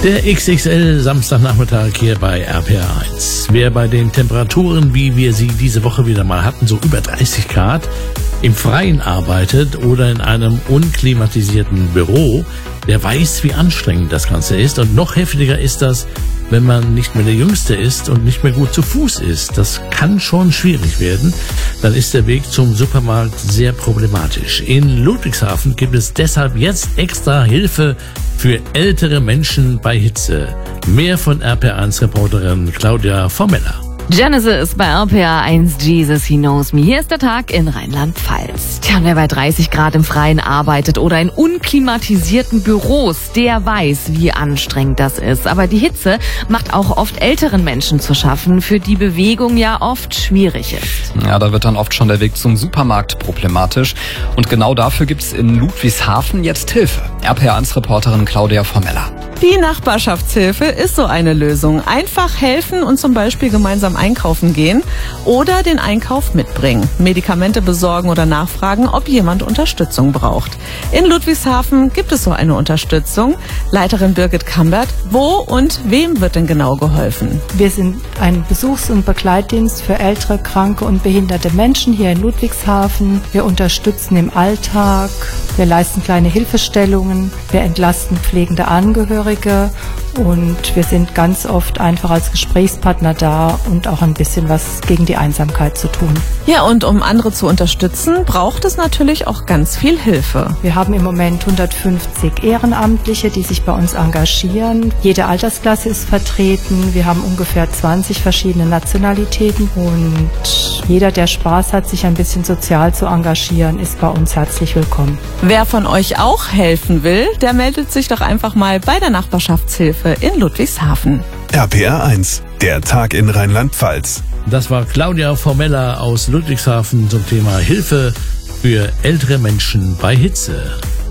Der XXL Samstagnachmittag hier bei RPR1. Wer bei den Temperaturen, wie wir sie diese Woche wieder mal hatten, so über 30 Grad, im Freien arbeitet oder in einem unklimatisierten Büro, der weiß, wie anstrengend das Ganze ist. Und noch heftiger ist das, wenn man nicht mehr der Jüngste ist und nicht mehr gut zu Fuß ist. Das kann schon schwierig werden. Dann ist der Weg zum Supermarkt sehr problematisch. In Ludwigshafen gibt es deshalb jetzt extra Hilfe für ältere Menschen bei Hitze. Mehr von RPR1-Reporterin Claudia Formella. Genesis ist bei RPR1 Jesus He Knows Me. Hier ist der Tag in Rheinland-Pfalz. Tja, wer bei 30 Grad im Freien arbeitet oder in unklimatisierten Büros, der weiß, wie anstrengend das ist. Aber die Hitze macht auch oft älteren Menschen zu schaffen, für die Bewegung ja oft schwierig ist. Ja, da wird dann oft schon der Weg zum Supermarkt problematisch. Und genau dafür gibt's in Ludwigshafen jetzt Hilfe. RPR1-Reporterin Claudia Formella. Die Nachbarschaftshilfe ist so eine Lösung. Einfach helfen und zum Beispiel gemeinsam einkaufen gehen oder den Einkauf mitbringen. Medikamente besorgen oder nachfragen, ob jemand Unterstützung braucht. In Ludwigshafen gibt es so eine Unterstützung. Leiterin Birgit Kambert, wo und wem wird denn genau geholfen? Wir sind ein Besuchs- und Begleitdienst für ältere, kranke und behinderte Menschen hier in Ludwigshafen. Wir unterstützen im Alltag, wir leisten kleine Hilfestellungen, wir entlasten pflegende Angehörige und wir sind ganz oft einfach als Gesprächspartner da und auch ein bisschen was gegen die Einsamkeit zu tun. Ja, und um andere zu unterstützen, braucht es natürlich auch ganz viel Hilfe. Wir haben im Moment 150 Ehrenamtliche, die sich bei uns engagieren. Jede Altersklasse ist vertreten. Wir haben ungefähr 20 verschiedene Nationalitäten und jeder, der Spaß hat, sich ein bisschen sozial zu engagieren, ist bei uns herzlich willkommen. Wer von euch auch helfen will, der meldet sich doch einfach mal bei der Nachbarschaftshilfe in Ludwigshafen. RPR1, der Tag in Rheinland-Pfalz. Das war Claudia Formella aus Ludwigshafen zum Thema Hilfe für ältere Menschen bei Hitze.